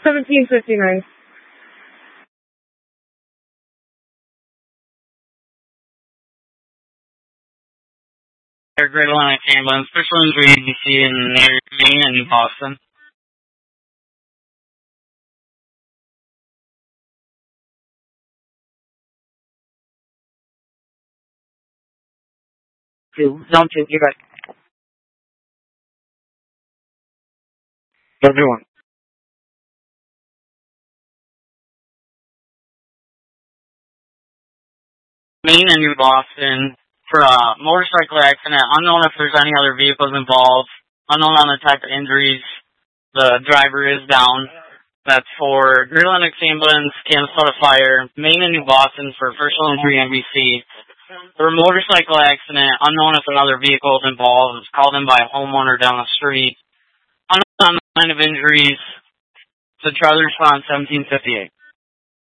1759. Great Atlantic Ambulance, special injury ABC in Maine and New Boston. Zone 2, you're right. Zone 1. Maine and New Boston for a motorcycle accident. Unknown if there's any other vehicles involved. Unknown on the type of injuries. The driver is down. That's for Great Atlantic Ambulance, Canastota Fire, Maine and New Boston for personal injury NBC. For a motorcycle accident, unknown if another vehicle is involved. It was called in by a homeowner down the street. Unknown on the kind of injuries. So Charlie response 1758.